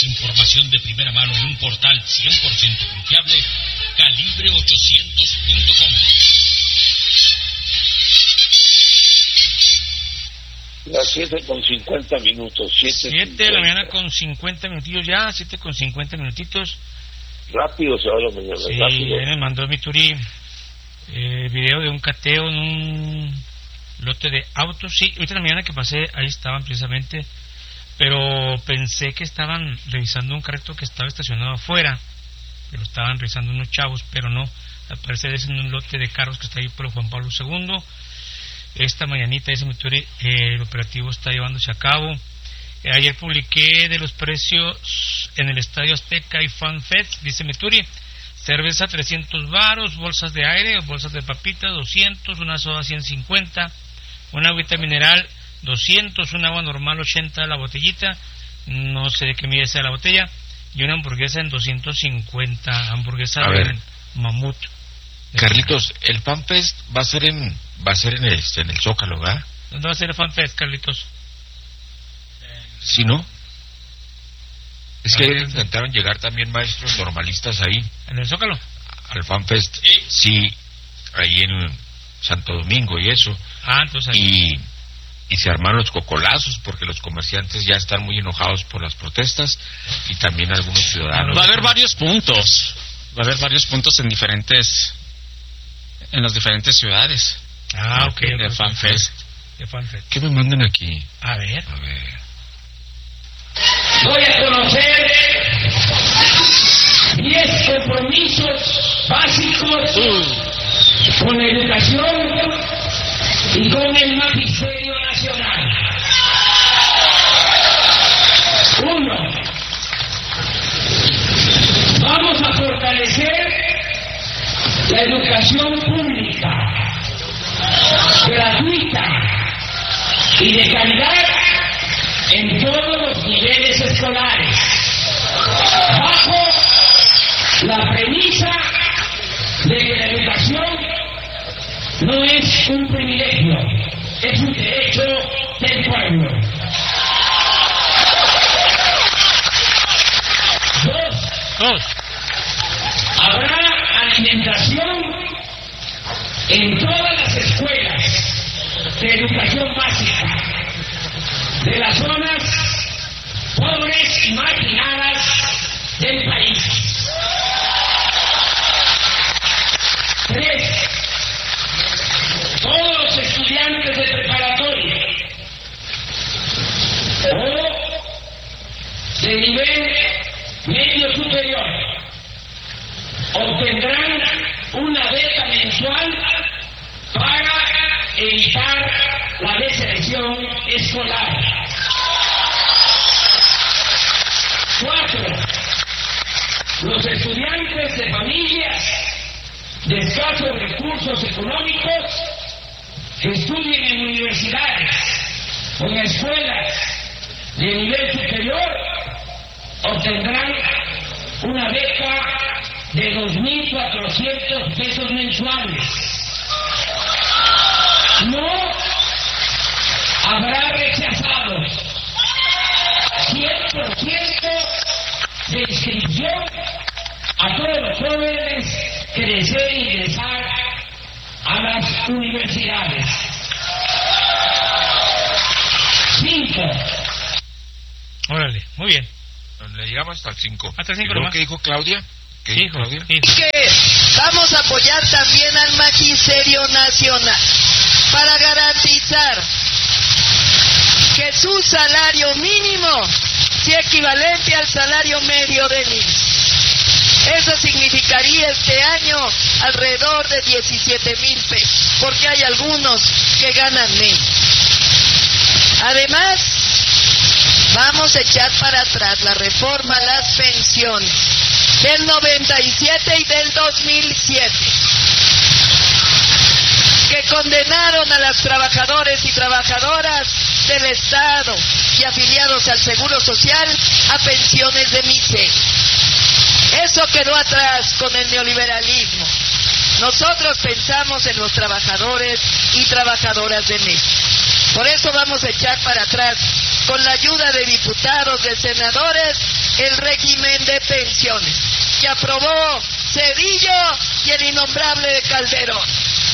información de primera mano en un portal 100% confiable, calibre800.com. Las 7:50. 7 de la mañana con 50 minutitos ya, 7:50 minutitos. Rápido se va la mañana, sí, rápido. Me mandó mi Turi video de un cateo en un lote de autos. Sí, ahorita en la mañana que pasé, ahí estaban precisamente, pero pensé que estaban revisando un carrito que estaba estacionado afuera, que lo estaban revisando unos chavos, pero no, al parecer es en un lote de carros que está ahí por Juan Pablo II. Esta mañanita, dice mi Turi, el operativo está llevándose a cabo. Ayer publiqué de los precios en el Estadio Azteca y FanFest, dice mi Turi. Cerveza 300 varos, bolsas de aire, bolsas de papitas 200, una soda 150, una agüita mineral 200, un agua normal 80 la botellita, no sé de qué mide sea la botella, y una hamburguesa en 250, hamburguesa de mamut. Carlitos, el FanFest va a ser en el Zócalo, ¿verdad? ¿Dónde va a ser el FanFest, Carlitos? ¿Sí, no? Es que ayer intentaron llegar también maestros normalistas ahí. ¿En el Zócalo? Al FanFest, sí, ahí en Santo Domingo y eso. Entonces ahí. Y se armaron los cocolazos porque los comerciantes ya están muy enojados por las protestas y también algunos ciudadanos. Va a haber varios puntos. En las diferentes ciudades. Ok. De FanFest. ¿Qué me mandan aquí? A ver. Voy a conocer 10 compromisos básicos con la educación y con el magisterio nacional. 1. Vamos a fortalecer la educación pública, gratuita y de calidad en todos los niveles escolares, bajo la premisa de que la educación no es un privilegio, es un derecho del pueblo. 2. Habrá alimentación en todas las escuelas de educación básica de las zonas pobres y marginadas del país. 3. Todos los estudiantes de preparatoria o de nivel medio superior obtendrán una beca mensual para evitar la deserción escolar. 4. Los estudiantes de familias de escasos recursos económicos que estudien en universidades o en escuelas de nivel superior obtendrán una beca de 2.400 pesos mensuales. No habrá rechazados. 100% de inscripción a todos los jóvenes que deseen ingresar a las universidades. 5. Órale, muy bien. Le llegamos hasta el 5. Hasta el 5 nomás. ¿Qué dijo Claudia? Sí, Claudia. Que vamos a apoyar también al Magisterio Nacional para garantizar que su salario mínimo sea equivalente al salario medio del IMSS. Eso significaría este año alrededor de 17,000 pesos, porque hay algunos que ganan menos. Además, vamos a echar para atrás la reforma a las pensiones del 97 y del 2007, que condenaron a las trabajadores y trabajadoras del Estado y afiliados al Seguro Social a pensiones de miseria. Eso quedó atrás con el neoliberalismo. Nosotros pensamos en los trabajadores y trabajadoras de México. Por eso vamos a echar para atrás, con la ayuda de diputados, de senadores, el régimen de pensiones que aprobó Cedillo y el innombrable de Calderón.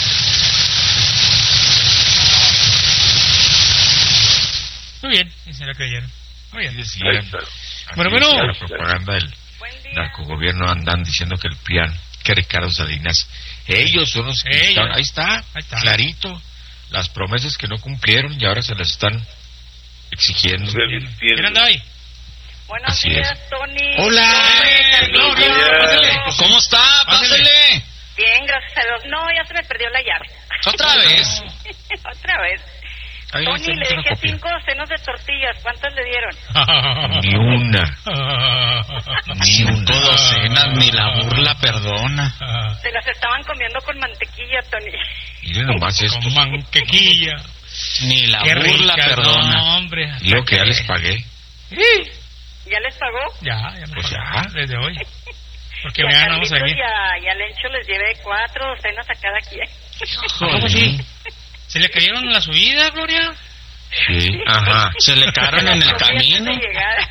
Muy bien, y se la creyeron. Muy bien. Ahí está. Bueno. La propaganda del narcogobierno andan diciendo que el PRIAN, que Ricardo Salinas, ellos son los que están, ahí está, clarito, las promesas que no cumplieron y ahora se las están exigiendo. ¿Quién anda ahí? Buenos Así días, es. Tony. Hola. Pásale. ¿Cómo está? Pásale. Bien, gracias a Dios. No, ya se me perdió la llave. ¿Otra vez? Otra vez. Ahí Tony, hacemos le una dejé copia. 5 docenas de tortillas. ¿Cuántas le dieron? Ni una. Ni 5 docenas, ni la burla perdona. Se las estaban comiendo con mantequilla, Tony. Miren nomás esto. Con mantequilla. Ni la Qué burla rica, perdona. No, hombre. Y lo que ya les pagué. ¿Ya les pagó? Ya Pues me ya. pagaron desde hoy. Porque Y a mañana vamos a Carlitos venir. y a Lencho les llevé 4 docenas a cada quien. ¿Cómo sí? ¿Se le cayeron en la subida, Gloria? Sí, ajá. Se le cayeron en el Las camino. de llegar.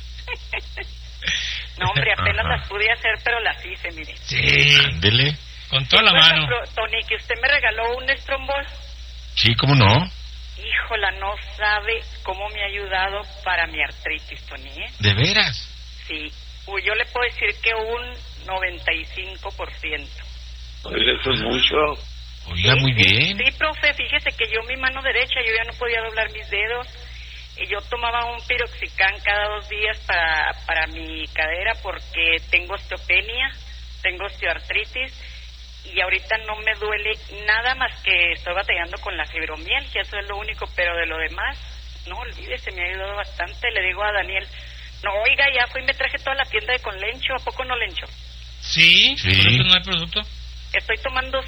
No, hombre, apenas Ajá. las pude hacer, pero las hice, mire. Sí. Ándele. Con toda la mano. Tony, que usted me regaló un estrombol. Sí, ¿cómo no? Híjola, no sabe cómo me ha ayudado para mi artritis, Tony, ¿eh? ¿De veras? Sí, yo le puedo decir que un 95%. Oye, eso es mucho. Oiga, muy bien. Sí, profe, fíjese que yo mi mano derecha, yo ya no podía doblar mis dedos. Y yo tomaba un piroxicam cada 2 días para mi cadera porque tengo osteopenia, tengo osteoartritis. Y ahorita no me duele nada más que estoy batallando con la fibromialgia, eso es lo único, pero de lo demás, no olvídese, me ha ayudado bastante. Le digo a Daniel, no, oiga, ya fui y me traje toda la tienda de con Lencho, ¿a poco no, Lencho? Sí. Sí. ¿Por eso no hay producto? Estoy tomando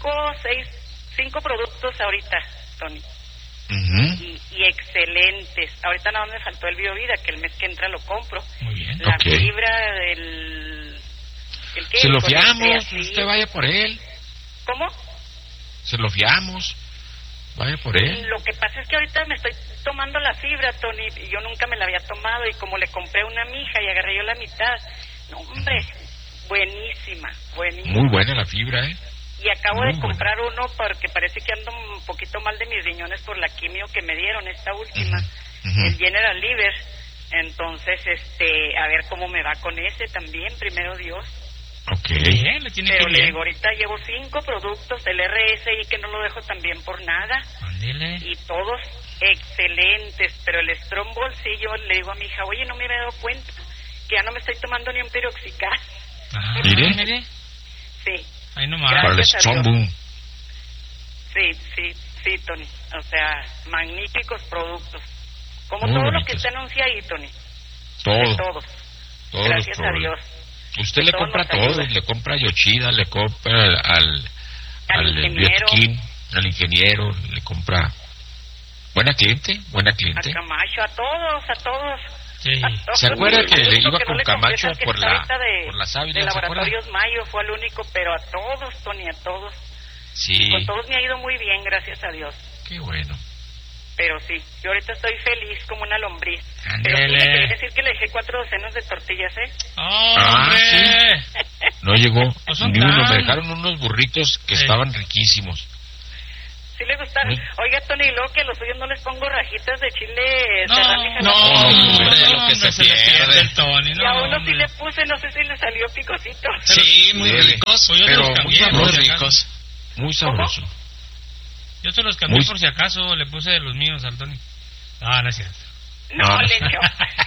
5 productos ahorita, Tony, Ujú. y excelentes. Ahorita nada más me faltó el BioVida, que el mes que entra lo compro. Muy bien. La Ok. fibra del... ¿el qué? Se lo Con el fiamos, Triacil. usted vaya por él. ¿Cómo? Se lo fiamos. Vaya por él. Lo que pasa es que ahorita me estoy tomando la fibra, Tony, y yo nunca me la había tomado, y como le compré una mija y agarré yo la mitad, no, hombre, buenísima. Muy buena la fibra, ¿eh? Y acabo muy de comprar uno porque parece que ando un poquito mal de mis riñones por la quimio que me dieron, esta última, Ujú. el General Liver. Entonces, a ver cómo me va con ese también, primero Dios. Ok. Bien, le tiene que Pero ir le bien. digo, ahorita llevo 5 productos del RSI que no lo dejo también por nada. Ándele. Y todos excelentes, pero el Strombol sí, yo le digo a mi hija, oye, no me había dado cuenta que ya no me estoy tomando ni un piroxicam. Ah, Mire. Sí, Ahí nomás. Para el Gracias a Dios. Strong Boom. sí, Tony, o sea, magníficos productos, como Muy todo lo bonitos. que usted anuncia ahí, Tony, Todo. todos, Todos gracias los a problemas. Dios. Usted le Todo compra nos todo, ayuda. le compra a Yoshida, le compra al ingeniero. Biotiquín, al ingeniero, le compra. Buena cliente. A Camacho, a todos. Sí. A todos. ¿Se acuerda que Al único iba que con le Camacho compré es al que por está la- ahorita por la de sábila, ¿se acuerda? Laboratorios Mayo, fue el único, pero a todos, Tony, a todos. Sí, Con todos me ha ido muy bien, gracias a Dios. qué bueno. Pero sí, yo ahorita estoy feliz como una lombriz. Ándele. Pero sí me quería decir que le dejé 4 docenas de tortillas, ¿eh? ¡Hombre! No llegó No son ni uno, tan- me dejaron unos burritos que Sí. estaban riquísimos. Sí le gustaron. Sí. Oiga, Tony, y luego que a los suyos no les pongo rajitas de chile No, serrano y no, jalapeño. hombre, lo que se le pierde. el Tony, Y no, a uno sí hombre. le puse, no sé si le salió picosito. Sí, muy Dele. ricos. Pues yo Pero los muy cambié, sabrosos. por si Muy acaso. ricos. Muy sabroso. Yo se los cambié Muy- por si acaso, le puse de los míos al Tony. Ah, no es cierto. No, No. Lencho.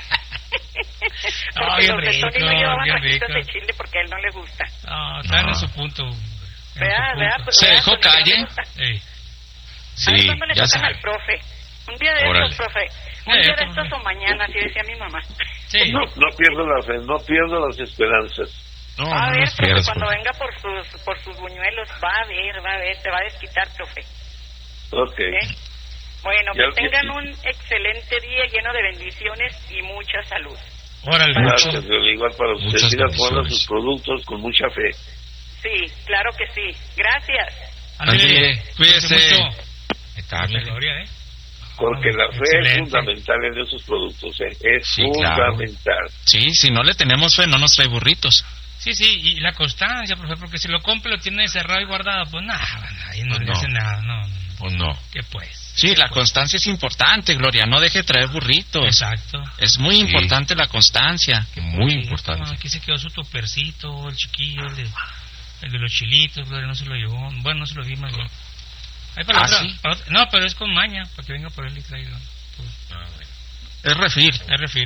Ah, Porque bien los de Tony rico, no llevaban bien rajitas rico. de chile porque a él no le gusta. No, están No. en su punto. En ¿Verdad? su ¿Verdad? punto. Se ¿Verdad, dejó Tony? No le calle. gusta. Ey. A ver Sí, cuándo le ya tocan al sabe. profe. Un día de Órale. estos, profe. Un día de ¿cómo estos no? o mañana, así decía mi mamá. Sí. No pierdo la fe, no pierdo las esperanzas. No, Va a no ver, los profe, pierdas, cuando profe. venga por sus buñuelos, va a ver, te va a desquitar, profe. Ok. ¿Eh? Bueno, Ya que tengan que sí. un excelente día lleno de bendiciones y mucha salud. Órale. Gracias, igual para usted. Muchas Siga tomando bendiciones. sus productos con mucha fe. Sí, claro que sí. Gracias. Ándale, Ándale, cuídese. mucho. Está, La gloria, ¿eh? Porque la fe es fundamental en esos productos, es fundamental. Claro. Sí, si no le tenemos fe, no nos trae burritos. Sí, y la constancia, profesor, porque si lo compra y lo tiene cerrado y guardado, pues nada, ahí no le hace nada, no. Pues no. ¿Qué pues? Sí, la constancia es importante, Gloria, no deje de traer burritos. Exacto. Es muy importante la constancia. Muy importante. Aquí se quedó su topercito, el chiquillo, el de los chilitos, Gloria no se lo llevó, bueno, no se lo di más bien. Ahí para ¿sí? para otra. No, pero es con maña, para que venga por él y traiga. Pues. Es refil. Es refil.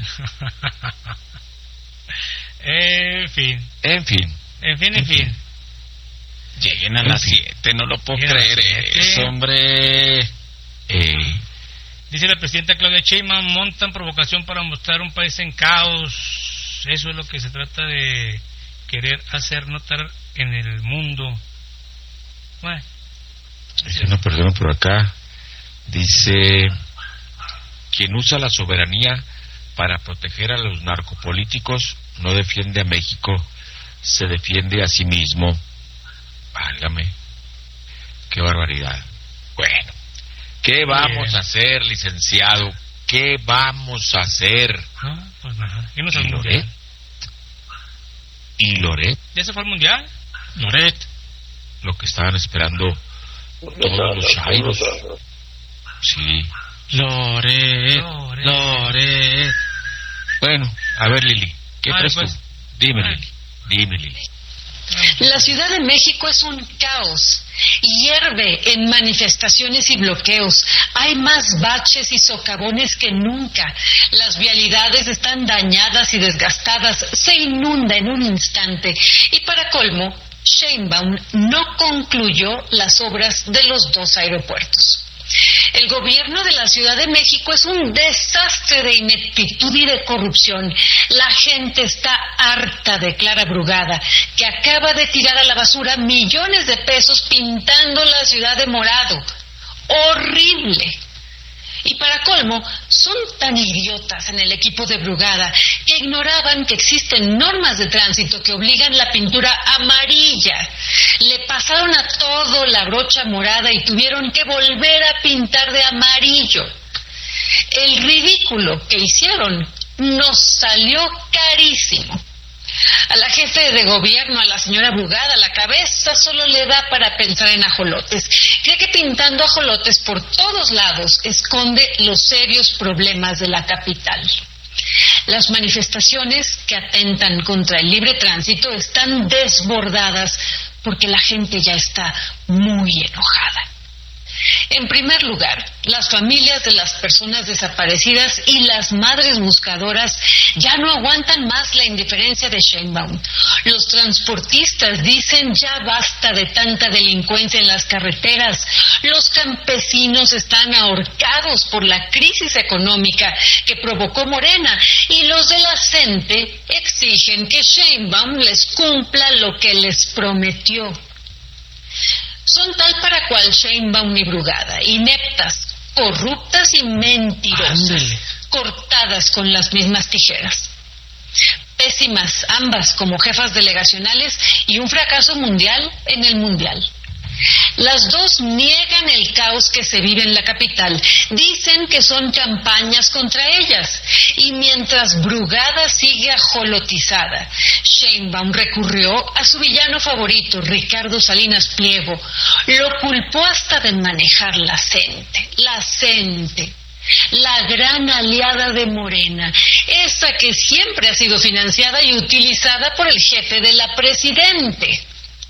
En fin. Lleguen a las 7, no lo puedo creer eso, hombre. Dice la presidenta Claudia Sheinbaum, montan provocación para mostrar un país en caos. Eso es lo que se trata de querer hacer notar en el mundo. Bueno. Dice una persona por acá, dice, quien usa la soberanía para proteger a los narcopolíticos no defiende a México, se defiende a sí mismo. Válgame, qué barbaridad. Bueno, ¿qué vamos a hacer, licenciado? ¿Qué vamos a hacer? No, pues nada. ¿Y Loret? ¿Ya se fue al mundial? Loret. Lo que estaban esperando todos los chairos. Sí. Loret. Bueno, a ver, Lili, ¿qué crees pues, tú? Dime, Lili. La Ciudad de México es un caos. Hierve en manifestaciones y bloqueos. Hay más baches y socavones que nunca. Las vialidades están dañadas y desgastadas. Se inunda en un instante. Y para colmo, Sheinbaum no concluyó las obras de los 2 aeropuertos. El gobierno de la Ciudad de México es un desastre de ineptitud y de corrupción. La gente está harta de Clara Brugada, que acaba de tirar a la basura millones de pesos pintando la ciudad de morado. ¡Horrible! Y para colmo, son tan idiotas en el equipo de Brugada que ignoraban que existen normas de tránsito que obligan la pintura amarilla. Le pasaron a todo la brocha morada y tuvieron que volver a pintar de amarillo. El ridículo que hicieron nos salió carísimo. A la jefe de gobierno, a la señora Brugada, la cabeza solo le da para pensar en ajolotes. Cree que pintando ajolotes por todos lados esconde los serios problemas de la capital. Las manifestaciones que atentan contra el libre tránsito están desbordadas porque la gente ya está muy enojada. En primer lugar, las familias de las personas desaparecidas y las madres buscadoras ya no aguantan más la indiferencia de Sheinbaum. Los transportistas dicen ya basta de tanta delincuencia en las carreteras. Los campesinos están ahorcados por la crisis económica que provocó Morena y los de la CENTE exigen que Sheinbaum les cumpla lo que les prometió. Son tal para cual Sheinbaum y Brugada, ineptas, corruptas y mentirosas, cortadas con las mismas tijeras. Pésimas ambas como jefas delegacionales y un fracaso mundial en el mundial. Las dos niegan el caos que se vive en la capital, dicen que son campañas contra ellas, y mientras Brugada sigue ajolotizada, Sheinbaum recurrió a su villano favorito, Ricardo Salinas Pliego, lo culpó hasta de manejar la CENTE, la gran aliada de Morena, esa que siempre ha sido financiada y utilizada por el jefe de la Presidente.